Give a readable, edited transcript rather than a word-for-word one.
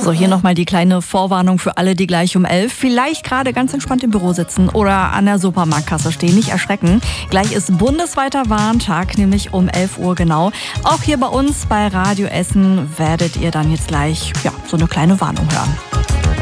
So, hier nochmal die kleine Vorwarnung für alle, die gleich um 11 vielleicht gerade ganz entspannt im Büro sitzen oder an der Supermarktkasse stehen. Nicht erschrecken. Gleich ist bundesweiter Warntag, nämlich um 11 Uhr genau. Auch hier bei uns bei Radio Essen werdet ihr dann jetzt gleich so eine kleine Warnung hören.